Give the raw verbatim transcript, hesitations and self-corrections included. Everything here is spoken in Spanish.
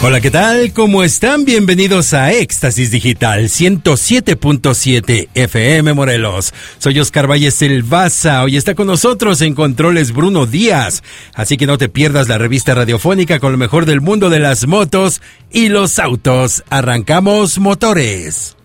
Hola, ¿qué tal? ¿Cómo están? Bienvenidos a Éxtasis Digital ciento siete punto siete F M Morelos. Soy Oscar Valles El Baza. Hoy está con nosotros en controles Bruno Díaz. Así que no te pierdas la revista radiofónica con lo mejor del mundo de las motos y los autos. Arrancamos motores.